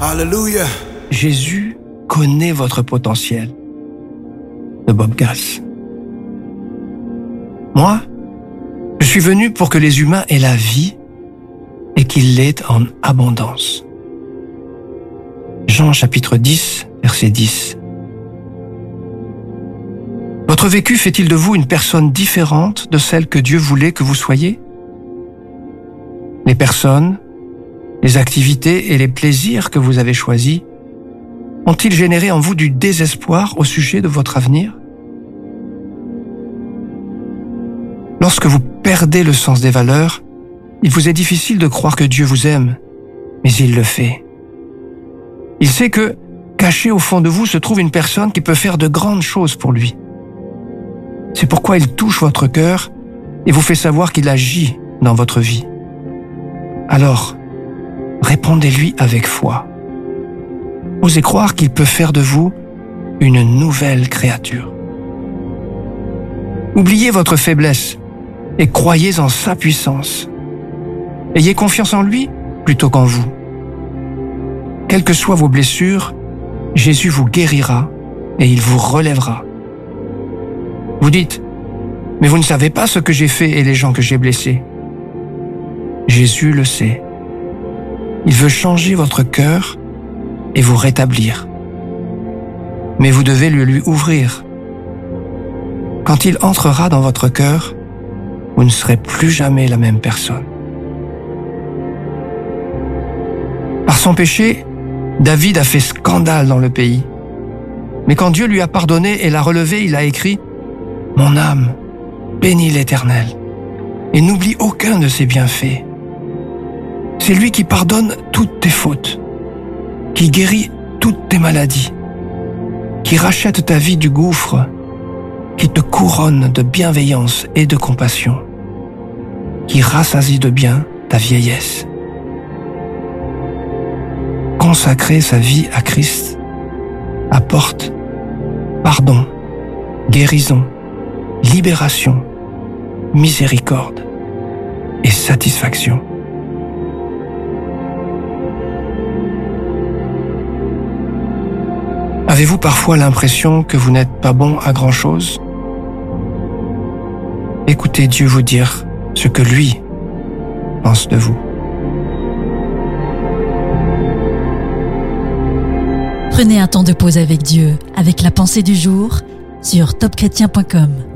Hallelujah. Jésus connaît votre potentiel. De Bob Gass. Moi, je suis venu pour que les humains aient la vie et qu'ils l'aient en abondance. Jean chapitre 10, verset 10. Votre vécu fait-il de vous une personne différente de celle que Dieu voulait que vous soyez? Les personnes, les activités et les plaisirs que vous avez choisis ont-ils généré en vous du désespoir au sujet de votre avenir? Lorsque vous perdez le sens des valeurs, il vous est difficile de croire que Dieu vous aime, mais il le fait. Il sait que, caché au fond de vous, se trouve une personne qui peut faire de grandes choses pour lui. C'est pourquoi il touche votre cœur et vous fait savoir qu'il agit dans votre vie. Alors, répondez-lui avec foi. Osez croire qu'il peut faire de vous une nouvelle créature. Oubliez votre faiblesse et croyez en sa puissance. Ayez confiance en lui plutôt qu'en vous. Quelles que soient vos blessures, Jésus vous guérira et il vous relèvera. Vous dites, mais vous ne savez pas ce que j'ai fait et les gens que j'ai blessés. Jésus le sait. Il veut changer votre cœur et vous rétablir. Mais vous devez le lui ouvrir. Quand il entrera dans votre cœur, vous ne serez plus jamais la même personne. Par son péché, David a fait scandale dans le pays. Mais quand Dieu lui a pardonné et l'a relevé, il a écrit « Mon âme, bénis l'Éternel, et n'oublie aucun de ses bienfaits. C'est lui qui pardonne toutes tes fautes, qui guérit toutes tes maladies, qui rachète ta vie du gouffre, qui te couronne de bienveillance et de compassion, qui rassasie de bien ta vieillesse. » Consacrer sa vie à Christ apporte pardon, guérison, libération, miséricorde et satisfaction. Avez-vous parfois l'impression que vous n'êtes pas bon à grand-chose? Écoutez Dieu vous dire ce que lui pense de vous. Prenez un temps de pause avec Dieu, avec la pensée du jour sur topchrétien.com.